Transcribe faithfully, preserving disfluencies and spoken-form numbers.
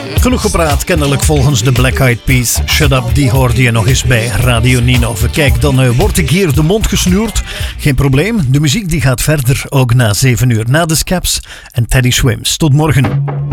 Genoeg gepraat, kennelijk volgens de Black Eyed Peas. Shut Up, die hoorde je nog eens bij Radio Ninove. Kijk, dan uh, word ik hier de mond gesnoerd. Geen probleem, de muziek die gaat verder, ook na zeven uur. Na de Scaps en Teddy Swims. Tot morgen.